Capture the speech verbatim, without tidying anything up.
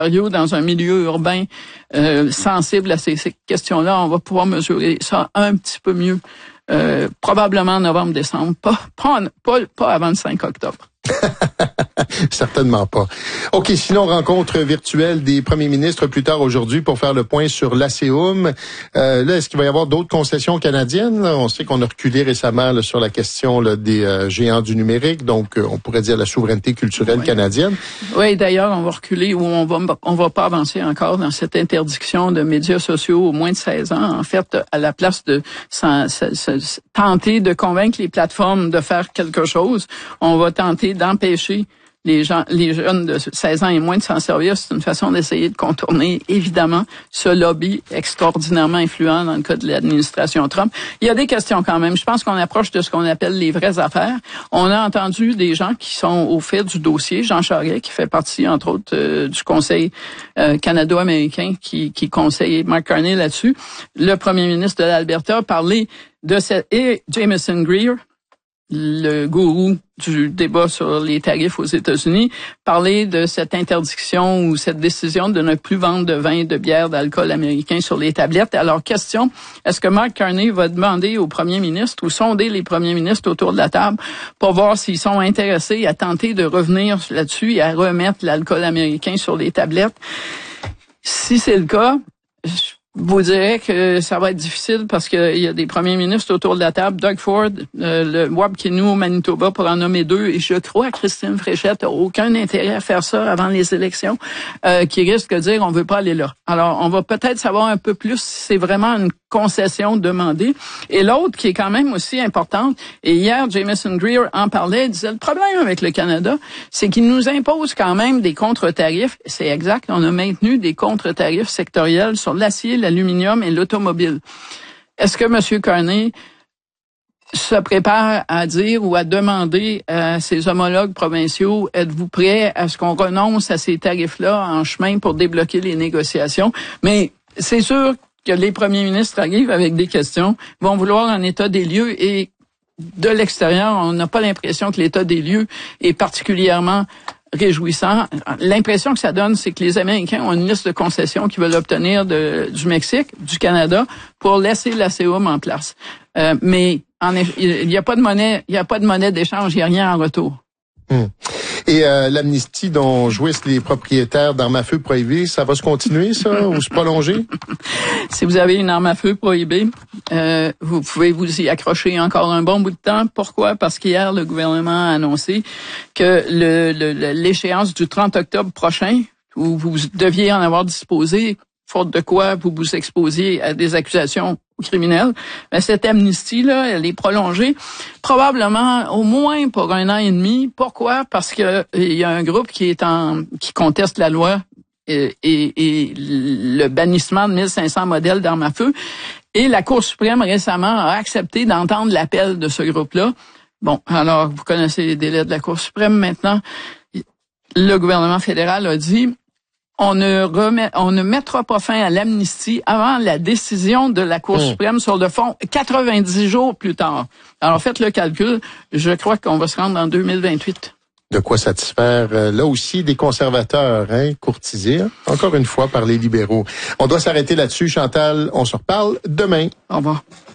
dans un milieu urbain euh, sensible à ces, ces questions-là, on va pouvoir mesurer ça un petit peu mieux, euh, probablement en novembre-décembre, pas, pas, pas, pas avant le cinq octobre. Certainement pas. OK, sinon, rencontre virtuelle des premiers ministres plus tard aujourd'hui pour faire le point sur l'ASEUM. Euh, là, est-ce qu'il va y avoir d'autres concessions canadiennes? On sait qu'on a reculé récemment là, sur la question là, des euh, géants du numérique, donc euh, on pourrait dire la souveraineté culturelle oui. canadienne. Oui, d'ailleurs, on va reculer ou on va on va pas avancer encore dans cette interdiction de médias sociaux aux moins de seize ans. En fait, à la place de sans, sans, sans, tenter de convaincre les plateformes de faire quelque chose, on va tenter d'empêcher les gens, les jeunes de seize ans et moins de s'en servir. C'est une façon d'essayer de contourner, évidemment, ce lobby extraordinairement influent dans le cas de l'administration Trump. Il y a des questions quand même. Je pense qu'on approche de ce qu'on appelle les vraies affaires. On a entendu des gens qui sont au fait du dossier. Jean Charest, qui fait partie, entre autres, euh, du Conseil euh, canado-américain, qui, qui conseille Mark Carney là-dessus. Le premier ministre de l'Alberta a parlé de cette... Et Jameson Greer, le gourou du débat sur les tarifs aux États-Unis, parler de cette interdiction ou cette décision de ne plus vendre de vin et de bière d'alcool américain sur les tablettes. Alors, question, est-ce que Mark Carney va demander au premier ministre ou sonder les premiers ministres autour de la table pour voir s'ils sont intéressés à tenter de revenir là-dessus et à remettre l'alcool américain sur les tablettes? Si c'est le cas, je vous dirais que ça va être difficile parce qu'il y a des premiers ministres autour de la table. Doug Ford, euh, le Wab Kinew au Manitoba, pour en nommer deux. Et je crois que Christine Fréchette n'a aucun intérêt à faire ça avant les élections, euh, qui risque de dire on veut pas aller là. Alors, on va peut-être savoir un peu plus si c'est vraiment une concession demandée. Et l'autre qui est quand même aussi importante, et hier, Jameson Greer en parlait, il disait le problème avec le Canada, c'est qu'il nous impose quand même des contre-tarifs. C'est exact, on a maintenu des contre-tarifs sectoriels sur l'acier, l'aluminium et l'automobile. Est-ce que M. Carney se prépare à dire ou à demander à ses homologues provinciaux, êtes-vous prêts à ce qu'on renonce à ces tarifs-là en chemin pour débloquer les négociations? Mais c'est sûr que les premiers ministres arrivent avec des questions, vont vouloir un état des lieux et de l'extérieur, on n'a pas l'impression que l'état des lieux est particulièrement réjouissant. L'impression que ça donne, c'est que les Américains ont une liste de concessions qu'ils veulent obtenir de, du Mexique, du Canada, pour laisser l'ASEUM en place. Euh, mais en effet, il n'y a pas de monnaie, il n'y a pas de monnaie d'échange, il n'y a rien en retour. Hum. Et euh, l'amnistie dont jouissent les propriétaires d'armes à feu prohibées, ça va se continuer, ça, ou se prolonger? Si vous avez une arme à feu prohibée, euh, vous pouvez vous y accrocher encore un bon bout de temps. Pourquoi? Parce qu'hier, le gouvernement a annoncé que le, le, l'échéance du trente octobre prochain, où vous deviez en avoir disposé, faute de quoi vous vous exposiez à des accusations criminelles, mais cette amnistie-là, elle est prolongée probablement au moins pour un an et demi. Pourquoi? Parce que il y a un groupe qui est en qui conteste la loi et, et, et le bannissement de mille cinq cents modèles d'armes à feu. Et la Cour suprême récemment a accepté d'entendre l'appel de ce groupe-là. Bon, alors vous connaissez les délais de la Cour suprême maintenant. Le gouvernement fédéral a dit On ne, remet, on ne mettra pas fin à l'amnistie avant la décision de la Cour mmh. suprême sur le fond, quatre-vingt-dix jours plus tard. Alors, faites le calcul. Je crois qu'on va se rendre en deux mille vingt-huit. De quoi satisfaire, euh, là aussi, des conservateurs, hein, courtisés, hein, encore une fois, par les libéraux. On doit s'arrêter là-dessus, Chantal. On se reparle demain. Au revoir.